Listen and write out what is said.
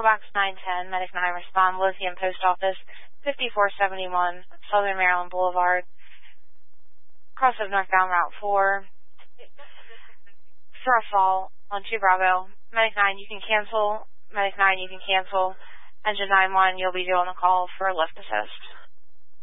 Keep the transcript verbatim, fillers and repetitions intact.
Box nine ten, Medic nine respond, Lithium Post Office, fifty-four seventy-one, Southern Maryland Boulevard, cross of northbound Route four, for a fall on two Bravo. Medic nine, you can cancel. Medic nine, you can cancel. Engine nine one, you'll be doing a call for lift assist.